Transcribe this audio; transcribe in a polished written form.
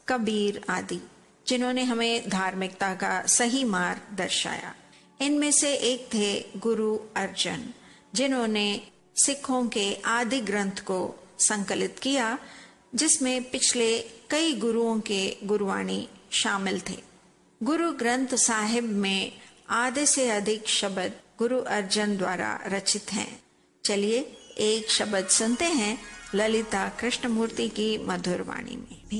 कबीर आदि, जिन्होंने हमें धार्मिकता का सही मार्ग दर्शाया। इनमें से एक थे गुरु अर्जन, जिन्होंने सिखों के आदि ग्रंथ को संकलित किया, जिसमें पिछले कई गुरुओं के गुरुवाणी शामिल थे। गुरु ग्रंथ साहिब में आधे से अधिक शब्द गुरु अर्जन द्वारा रचित हैं। चलिए एक शब्द सुनते हैं ललिता कृष्णमूर्ति की मधुर वाणी में।